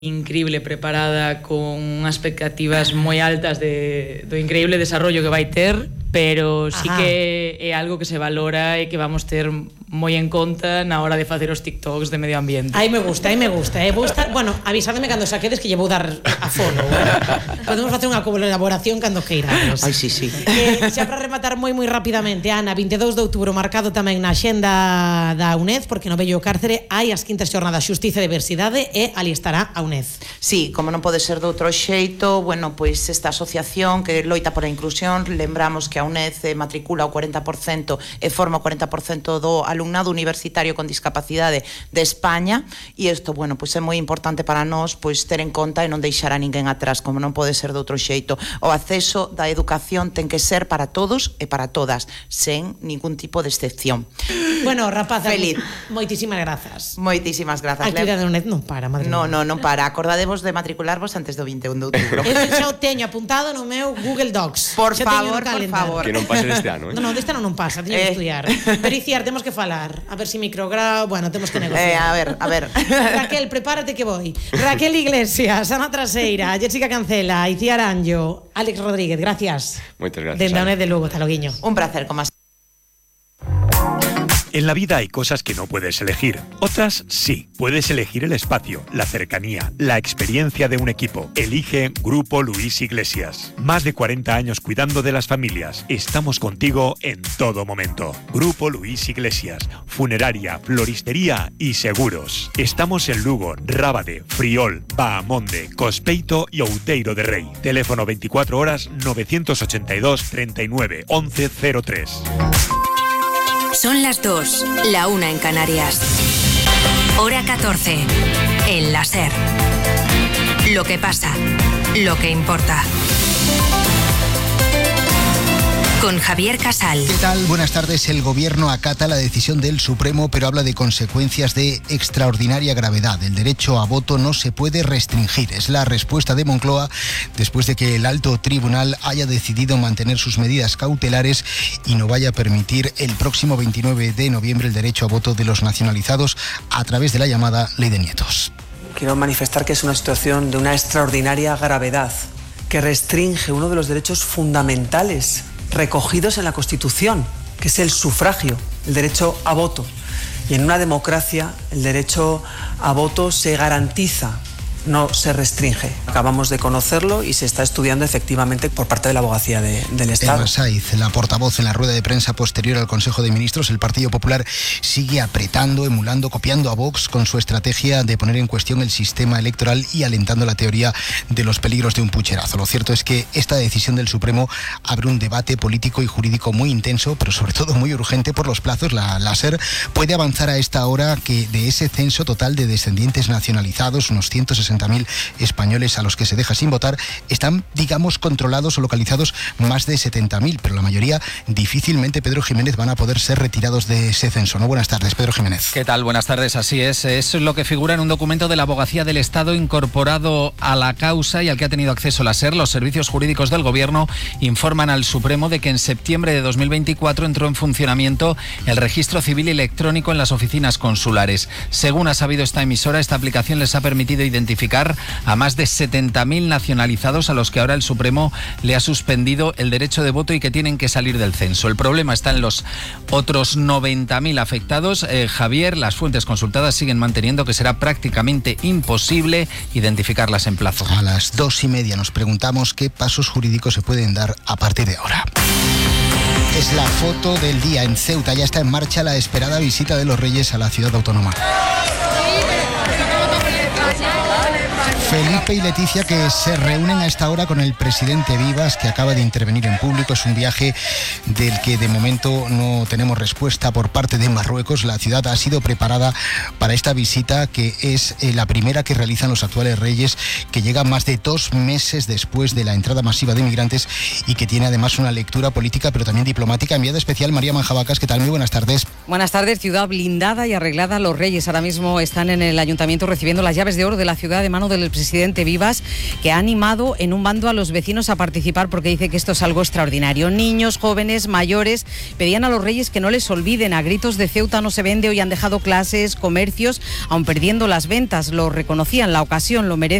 increíble preparada, con unhas expectativas moi altas do increíble desarrollo que vai ter, pero sí que é algo que se valora e que vamos ter moi en conta na hora de facer os TikToks de medio ambiente. Aí me gusta. Vou estar, bueno, avisademe cando saquedes que lle vou dar a follow. Podemos facer unha colaboración cando queiramos. Ai, sí. Xa para rematar moi rapidamente, Ana, 22 de outubro marcado tamén na axenda da UNED, porque no Bello Cárcere hai as quintas xornadas Xustiza e Diversidade e ali estará a UNED. Sí, como non pode ser de outro xeito, bueno, pois esta asociación que loita por a inclusión, lembramos que a UNED matricula o 40% e forma o 40% do alumnado universitario con discapacidade de España, e isto, bueno, pois é moi importante para nós pois ter en conta e non deixar a ninguén atrás, como non pode ser de outro xeito. O acceso da educación ten que ser para todos e para todas, sen ningún tipo de excepción. Bueno, rapazas, feliz. Moitísimas grazas. Moitísimas grazas. A actividade da UNED non para, madre mía. Non para. Acordadevos de matricularvos antes do 21 de outubro. Eu xa o teño apuntado no meu Google Docs. Por favor. Que non pase deste ano, Non, deste ano non pasa, teño que estudiar. Pero Iciar, temos que falar. A ver si microgrado, bueno, temos que negociar. A ver. Raquel, prepárate que voy. Raquel Iglesias, Ana Traseira, Jessica Cancela, Iciar Anjo, Alex Rodríguez, gracias. Moitas gracias. Dende a UNED de Lugo, taloguiño. Un placer, como En la vida hay cosas que no puedes elegir, otras sí. Puedes elegir el espacio, la cercanía, la experiencia de un equipo. Elige Grupo Luis Iglesias. Más de 40 años cuidando de las familias. Estamos contigo en todo momento. Grupo Luis Iglesias. Funeraria, floristería y seguros. Estamos en Lugo, Rábade, Friol, Bahamonde, Cospeito y Outeiro de Rei. Teléfono 24 horas 982 39 11 03. Son las 2, la 1 en Canarias. Hora 14, en la SER. Lo que pasa, lo que importa. Con Javier Casal. ¿Qué tal? Buenas tardes. El Gobierno acata la decisión del Supremo, pero habla de consecuencias de extraordinaria gravedad. El derecho a voto no se puede restringir. Es la respuesta de Moncloa después de que el alto tribunal haya decidido mantener sus medidas cautelares y no vaya a permitir el próximo 29 de noviembre el derecho a voto de los nacionalizados a través de la llamada Ley de Nietos. Quiero manifestar que es una situación de una extraordinaria gravedad que restringe uno de los derechos fundamentales recogidos en la Constitución, que es el sufragio, el derecho a voto. Y en una democracia el derecho a voto se garantiza, no se restringe. Acabamos de conocerlo y se está estudiando efectivamente por parte de la Abogacía del Estado. Eva Saiz, la portavoz en la rueda de prensa posterior al Consejo de Ministros, el Partido Popular sigue apretando, emulando, copiando a Vox con su estrategia de poner en cuestión el sistema electoral y alentando la teoría de los peligros de un pucherazo. Lo cierto es que esta decisión del Supremo abre un debate político y jurídico muy intenso, pero sobre todo muy urgente por los plazos. La SER puede avanzar a esta hora que de ese censo total de descendientes nacionalizados, unos 160.000 españoles a los que se deja sin votar, están, digamos, controlados o localizados más de 70.000, pero la mayoría difícilmente, Pedro Jiménez, van a poder ser retirados de ese censo. ¿No? Buenas tardes, Pedro Jiménez. ¿Qué tal? Buenas tardes, así es. Es lo que figura en un documento de la Abogacía del Estado incorporado a la causa y al que ha tenido acceso la SER. Los servicios jurídicos del Gobierno informan al Supremo de que en septiembre de 2024 entró en funcionamiento el registro civil electrónico en las oficinas consulares. Según ha sabido esta emisora, esta aplicación les ha permitido identificar a más de 70.000 nacionalizados a los que ahora el Supremo le ha suspendido el derecho de voto y que tienen que salir del censo. El problema está en los otros 90.000 afectados. Javier, las fuentes consultadas siguen manteniendo que será prácticamente imposible identificarlas en plazo. A las 2:30 nos preguntamos qué pasos jurídicos se pueden dar a partir de ahora. Es la foto del día en Ceuta. Ya está en marcha la esperada visita de los Reyes a la ciudad autónoma. Felipe y Leticia, que se reúnen a esta hora con el presidente Vivas, que acaba de intervenir en público. Es un viaje del que de momento no tenemos respuesta por parte de Marruecos. La ciudad ha sido preparada para esta visita, que es la primera que realizan los actuales reyes, que llega más de 2 meses después de la entrada masiva de migrantes y que tiene además una lectura política pero también diplomática. Enviada especial María Manjabacas, ¿qué tal? Muy buenas tardes. Buenas tardes. Ciudad blindada y arreglada. Los Reyes ahora mismo están en el ayuntamiento recibiendo las llaves de oro de la ciudad de mano del presidente Vivas, que ha animado en un bando a los vecinos a participar porque dice que esto es algo extraordinario. Niños, jóvenes, mayores pedían a los Reyes que no les olviden. A gritos de Ceuta no se vende. Hoy han dejado clases, comercios, aun perdiendo las ventas. Lo reconocían. La ocasión lo merece.